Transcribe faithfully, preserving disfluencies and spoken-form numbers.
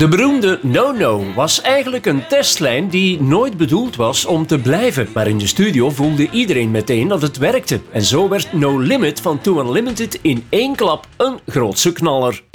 De beroemde No No was eigenlijk een testlijn die nooit bedoeld was om te blijven. Maar in de studio voelde iedereen meteen dat het werkte. En zo werd No Limit van Too Unlimited in één klap een grootse knaller.